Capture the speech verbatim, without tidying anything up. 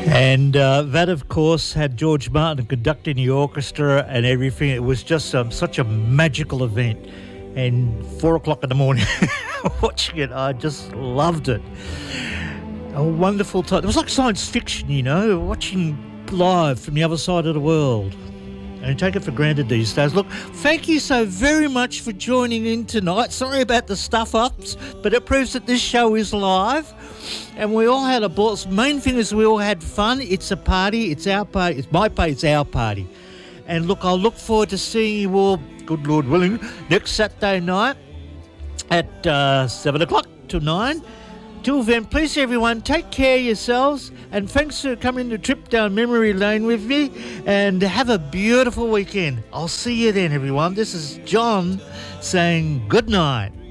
And uh, that, of course, had George Martin conducting the orchestra and everything. It was just um, such a magical event. And four o'clock in the morning, watching it, I just loved it. A wonderful time. It was like science fiction, you know, watching live from the other side of the world. And take it for granted these days. Look, thank you so very much for joining in tonight. Sorry about the stuff-ups, but it proves that this show is live. And we all had a blast. Main thing is we all had fun. It's a party. It's our party. It's my party. It's our party. And look, I'll look forward to seeing you all, good Lord willing, next Saturday night at uh, seven o'clock to nine. Till then, please everyone, take care of yourselves, and thanks for coming to trip down memory lane with me, and have a beautiful weekend. I'll see you then, everyone. This is John saying good night.